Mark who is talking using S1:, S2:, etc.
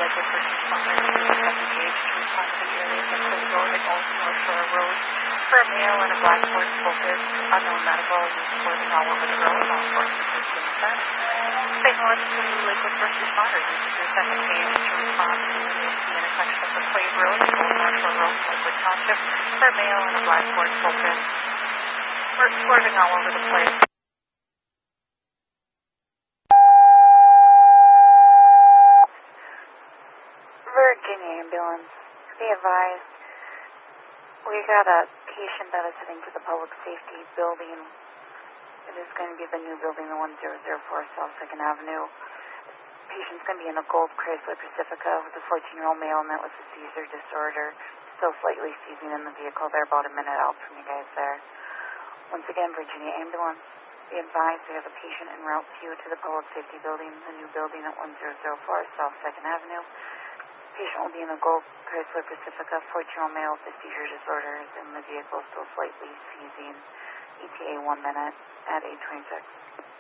S1: local first responders who have engaged to respond to the area of Clay Road and Old North Shore Road for a male in a black Ford Focus, unknown medical, was swerving all over the road. Law enforcement is doing that. Signal it to Lakewood first responders. This is your second phase to respond to the intersection of Clay Road and Old North Shore Road, Lakewood Township, for a male in a black Ford Focus, swerving all over the place. Virginia ambulance, be advised, we got a patient that is heading to the public safety building. It is going to be the new building, the 1004 South 2nd Avenue. Patient's going to be in a gold Chrysler Pacifica with a 14-year-old male, and that was a seizure disorder. Still slightly seizing in the vehicle. They're about a minute out from you guys there. Once again, Virginia ambulance, be advised, we have a patient en route to the public safety building, the new building at 1004 South 2nd Avenue. Patient will be in a gold Chrysler Pacifica, 14-year-old male with seizure disorders, and the vehicle is still slightly seizing. ETA 1 minute at 8:26.